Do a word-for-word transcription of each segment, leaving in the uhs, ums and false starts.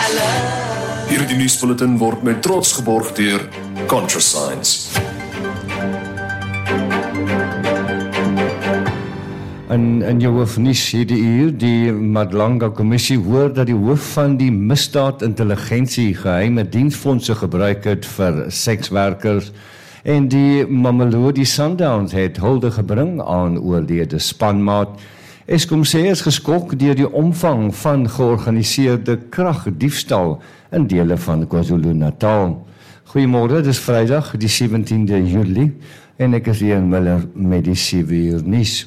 Hierdie nuusbulletin word met trots geborg deur ContraScience. In, in jou hoofnuus hierdie uur, die Madlanga Kommissie hoor dat die hoof van die misdaad intelligensie geheime diensfondse gebruik het vir sekswerkers en die Mamelodi Sundowns het hulde gebring aan oorlede spanmaat. Eskom sê is geskok deur die omvang van georganiseerde kragdiefstal in dele van KwaZulu-Natal. Goeiemôre, dis Vrydag die sewentiende Julie en ek is Ian Miller met die sewe uur nuus.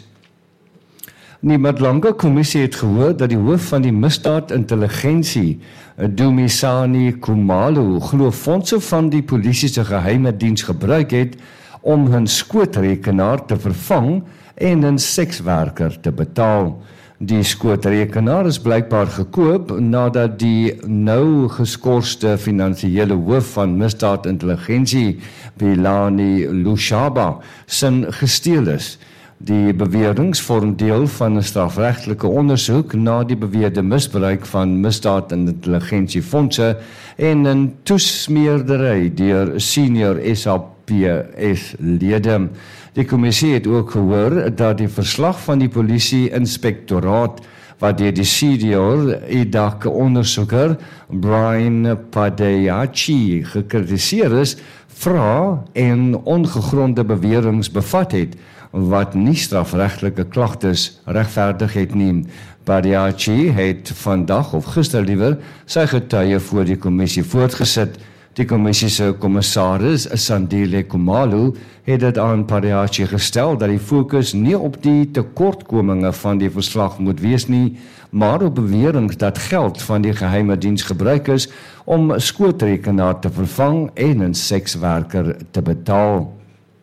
Die Madlanga Kommissie het gehoor dat die hoof van die misdaad intelligensie, Dumisani Khumalo, glo fondse van die polisie se geheime diens gebruik het om hun skootrekenaar te vervang en 'n sekswerker te betaal. Die skootrekenaar is blykbaar gekoop nadat die nou geskorste finansiële hoof van misdaad intelligensie, Bilani Lushaba, sin gesteel is. Die beweringe vorm deel van 'n strafregtelike ondersoek na die beweerde misbruik van misdaad en intelligensiefondse en 'n toesmeerdery deur senior S A P S-lede. Die kommissie het ook gehoor dat die verslag van die polisie-inspektoraat wat deur die senior I D A C-ondersoeker Brian Padeyachi gekritiseer is, vra en ongegronde beweringe bevat het wat nie strafregtelike klagtes regverdig het nie. Padeyachi het vandag of gister liewer sy getuie voor die kommissie voortgesit. Die kommissie se kommissaris, Sandile Khumalo, het dit aan Padeyachi gestel dat die fokus nie op die tekortkominge van die verslag moet wees nie, maar op beweringe dat geld van die geheime diens gebruik is om skootrekenaar te vervang en 'n sekswerker te betaal.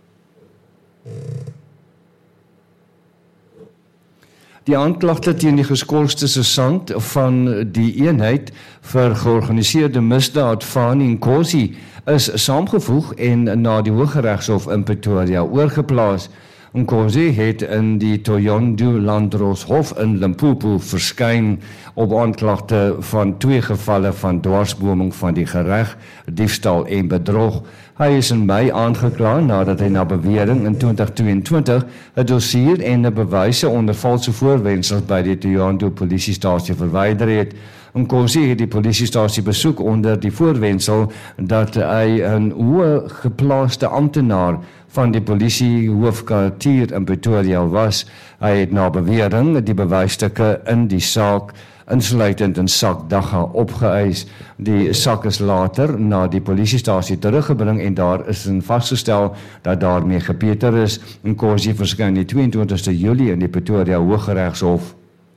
Die aanklagte teen die geskorste sergeant van die eenheid vir georganiseerde misdaad van Nkosi is saamgevoeg en na die Hooggeregshof in Pretoria oorgeplaas. Nkosi het in die Thohoyandou Landdroshof in Limpopo verskyn op aanklagte van twee gevalle van dwarsboming van die gereg, diefstal en bedrog. Hy is in Mei aangekla nadat hy na bewering in twintig tweeëntwintig 'n dossier en 'n bewyse onder valse voorwendsels by die Thohoyandou polisiestasie verwyder het. Nkosi het die polisiestasie besoek onder die voorwendsel dat hy 'n hoë geplaaste amptenaar van die polisie hoofkwartier in Pretoria was. Hy het na bewering die bewysstukke in die saak insluitend in sakdagga opgeëis. Die sak is later na die polisiestasie teruggebring en daar is in vasgestel dat daarmee gepeter is. Nkosi verskyn die twee en twintigste Julie in die Pretoria Hooggeregshof.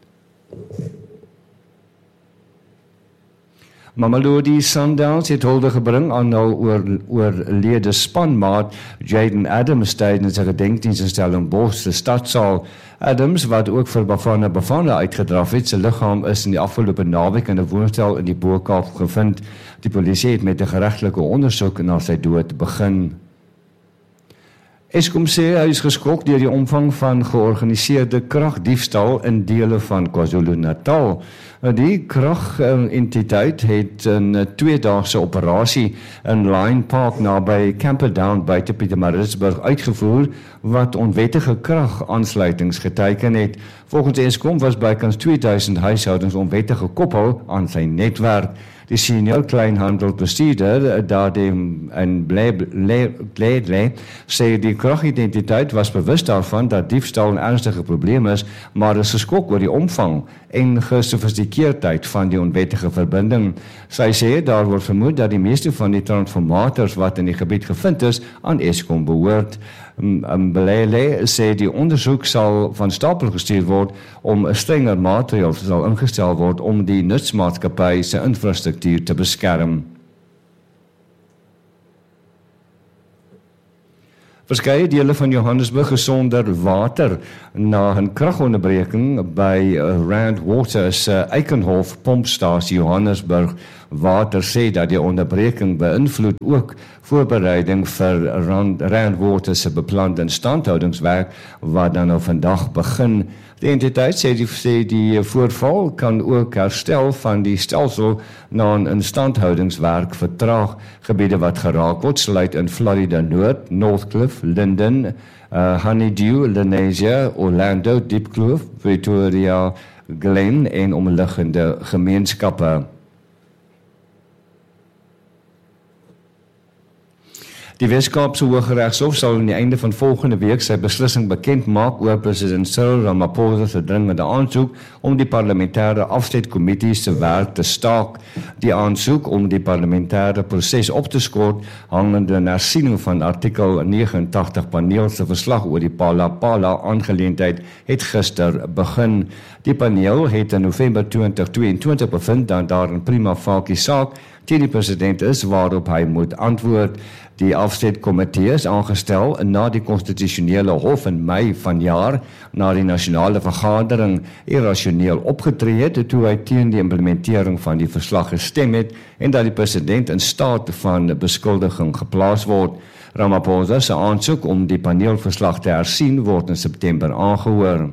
Mamelodi Sundowns het hulde gebring aan nou oor, oorlede spanmaat Jaden Adams tydens 'n gedenkdiens in Stellenbosch se stadsaal. Adams, wat ook vir Bafana Bafana uitgedraf het, sy liggaam is in die afgelope naweek in 'n woonstel in die Bo-Kaap gevind. Die polisie het met 'n geregtelike ondersoek na sy dood begin. Eskom sê hy is geskok deur die omvang van georganiseerde kragdiefstal in dele van KwaZulu-Natal. Die kragentiteit het 'n tweedaagse operasie in Lion Park naby Camperdown buite Pietermaritzburg uitgevoer wat onwettige kragaansluitings geteken het. Volgens Eskom was bykans twee duisend huishoudings onwettig gekoppel aan sy netwerk. Die senior kleinhandelbestuurder Dadim en Bledley sê die kragidentiteit was bewus daarvan dat diefstal 'n ernstige probleem is, maar is geskok oor die omvang en gesofistikeerdheid van die onwettige verbinding. Sy sê daar word vermoed dat die meeste van die transformators wat in die gebied gevind is aan Eskom behoort. Bledley sê die ondersoek sal van stapel gestuur word om 'n strenger maatreël sal ingestel word om die nutsmaatskappy se infrastruktuur te beskerm. Verskeie dele van Johannesburg is sonder water na 'n kragonderbreking by Rand Water se Eikenhof pompstasie Johannesburg. Water sê dat die onderbreking beïnvloed ook voorbereiding vir Rand, Rand Water se beplande instandhoudingswerk wat dan nou vandag begin. Die entiteit sê die, sê die voorval kan ook herstel van die stelsel na 'n instandhoudingswerk vertraag. Gebiede wat geraak word sluit in Florida Noord, Northcliffe, Linden, uh, Honeydew, Lenasia, Orlando, Diepkloof, Pretoria, Glen en omliggende gemeenskappe. Die Wes-Kaapse Hooggeregshof sal aan die einde van volgende week sy beslissing bekend maak oor president Cyril Ramaphosa se dringende aansoek om die parlementêre afsetkommitee se werk te staak. Die aansoek om die parlementêre proses op te skort hangende in hersiening van artikel negenentagtig paneel se verslag oor die Phala-Phala aangeleentheid het gister begin. Die paneel het in November twintig tweeëntwintig bevind dat daar 'n prima facie saak teen die president is waarop hy moet antwoord. Die afsetkomitee is aangestel na die konstitusionele hof in Mei vanjaar na die nasionale vergadering irrasioneel opgetree het toe hy teen die implementering van die verslag gestem het en dat die president in staat van beskuldiging geplaas word. Ramaphosa se aansoek om die paneelverslag te hersien word in September aangehoor.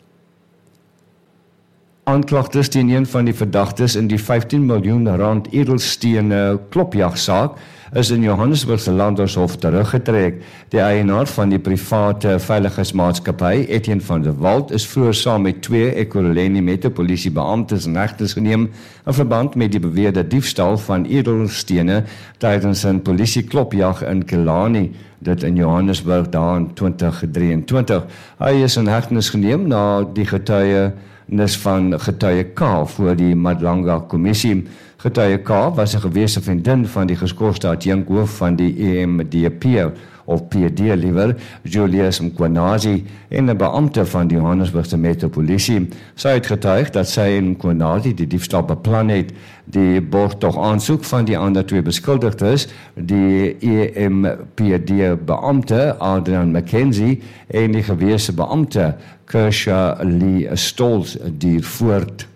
Aanklagtes teen een van die verdagtes in die vyftien miljoen rand edelstene klopjagsaak is in Johannesburg se Landershof teruggetrek. Die eienaar van die private veiligheidsmaatskappy, Etienne van der Walt, is vroeër saam met twee Ekurhuleni metropolisiebeamptes in hegtenis geneem in verband met die beweerde diefstal van edelstene tydens 'n polisieklopjag in Killarney, dit in Johannesburg daar in twintig drieëntwintig. Hy is in hegtenis geneem na die getuie nis van getuie K voor die Madlanga Kommissie. Getuie K was 'n gewese vriendin van die geskorste adjunkhoof van die E M D P of P D liewer, Julius Mkhwanazi, en 'n beampte van die Johannesburgse metropolisie. Sy het getuig dat sy en Mkhwanazi die diefstal beplan het. Die borgtog aansoek van die ander twee beskuldigdes, die E M P D beampte Adrian McKenzie en die gewese beampte Kersha Lee Stolz duur voort.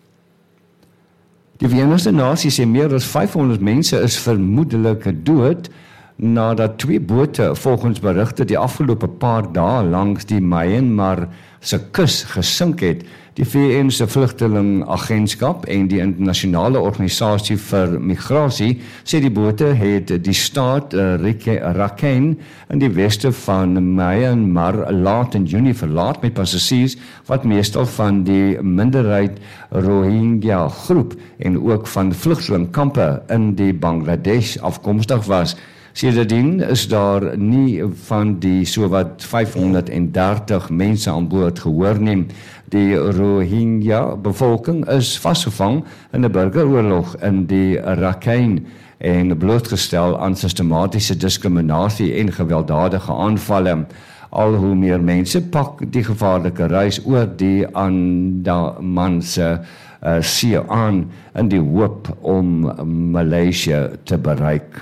Die Verenigde Nasies sê meer as vyfhonderd mense is vermoedelik dood nadat twee bote volgens berigte die afgelope paar dae langs die Myanmar se kus gesink het. Die V N se vlugtelingagentskap en die internasionale organisasie vir migrasie sê die bote het die staat Rakhine in die weste van Myanmar laat in Junie verlaat met passasiers wat meestal van die minderheid Rohingya groep en ook van vlugtelingkampe in die Bangladesh afkomstig was. Sedertdien is daar nie van die sowat vyfhonderddertig mense aan boord gehoor nie. Die Rohingya bevolking is vasgevang in 'n burgeroorlog in die Rakhine en blootgestel aan sistematiese diskriminasie en gewelddadige aanvalle. Al hoe meer mense pak die gevaarlike reis oor die Andamanse uh, See aan in die hoop om Maleisië te bereik.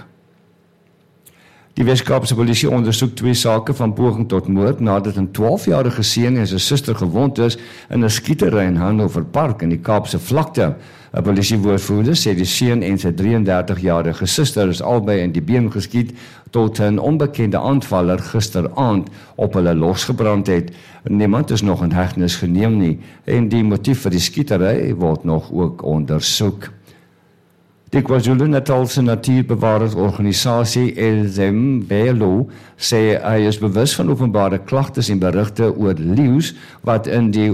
Die Wes-Kaapse polisie ondersoek twee sake van poging tot moord nadat 'n twaalfjarige seun en sy suster gewond is in 'n skietery in Hanover Park in die Kaapse vlakte. 'n Polisiewoordvoerder sê die seun en sy drieëndertigjarige suster is albei in die been geskiet tot 'n onbekende aanvaller gisteraand op hulle losgebrand het. Niemand is nog in hegtenis geneem nie en die motief vir die skietery word nog ook ondersoek. Die KwaZulu-Natalse natuurbewaringsorganisasie L M B L O sê hy is bewus van openbare klagtes en berigte oor leeu's wat in die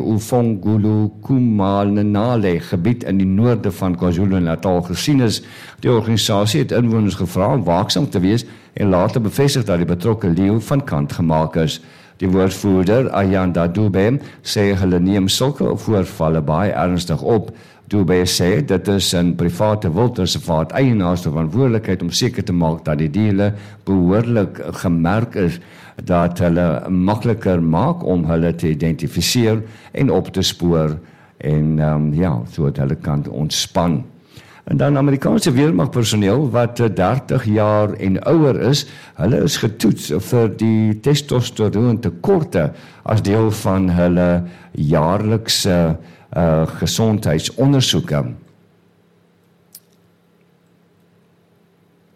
Ufongulu-Kumanale gebied in die noorde van KwaZulu-Natal gesien is. Die organisasie het inwoners gevra om waaksaam te wees en later bevestig dat die betrokke leeu van kant gemaak is. Die woordvoerder Ayanda Dube sê hulle neem sulke voorvalle baie ernstig op. Dube sê dit is 'n private wildreservaat eienaars se verantwoordelikheid om seker te maak dat die diere behoorlik gemerk is, dat hulle makliker maak om hulle te identifiseer en op te spoor en um, ja, sodat hulle kan ontspan. En dan Amerikaanse weermagpersoneel wat dertig jaar en ouer is, hulle is getoets vir die testosteron tekorte as deel van hulle jaarlikse uh, gesondheidsondersoeke.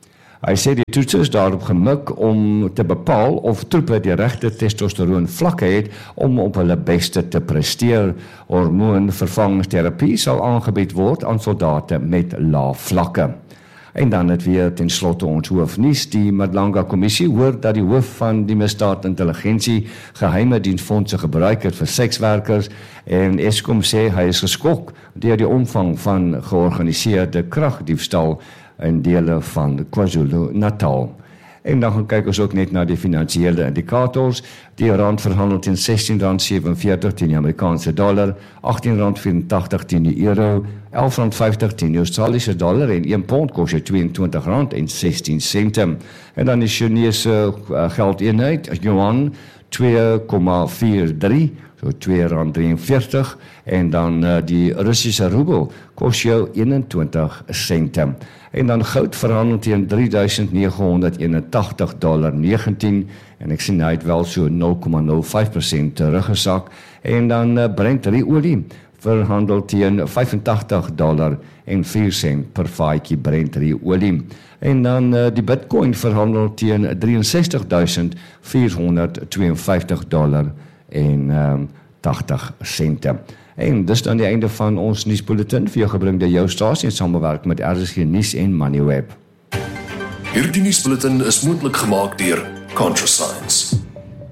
Hy sê die toets is daarop gemik om te bepaal of troepe die regte testosteroon vlakke het om op hulle beste te presteer. Hormoonvervangingsterapie sal aangebied word aan soldate met lae vlakke. En dan het weer ten slotte ons hoofnuus. Die Madlanga Kommissie hoor dat die hoof van die misdaadintelligensie geheime diensfondse gebruik het vir sekswerkers en Eskom sê hy is geskok deur die omvang van georganiseerde kragdiefstal in dele van KwaZulu-Natal. En dan gaan kyk ons ook net na die finansiële indikators. Die rand verhandel teen sestien rand sewenveertig teen die Amerikaanse dollar, agttien rand vyfentagtig teen die euro, elf rand vyftig teen die Australiese dollar en een pond kos jy tweeëntwintig rand en sestien sente. En dan die Chinese uh, geldeenheid, yuan, twee komma vyf drie, so twee rand drieënveertig, en dan uh, die Russiese roebel kos jou eenentwintig sente. En dan goud verhandel teen drie duisend nege honderd eenentagtig dollar negentien, en ek sien hy het wel so nul komma nul vyf persent teruggesak, en dan uh, Brent olie verhandel teen vyfentagtig dollar en vier sent per vaatjie Brent olie. En dan uh, die Bitcoin verhandel teen drieënsestig duisend vierhonderdtweeënvyftig dollar en um, tagtig sente. En dis dan die einde van ons nuusbulletin vir jou gebring deur jou stasie in samewerking met R S G Nuus en Moneyweb. Hierdie nuusbulletin is moontlik gemaak deur ContraScience.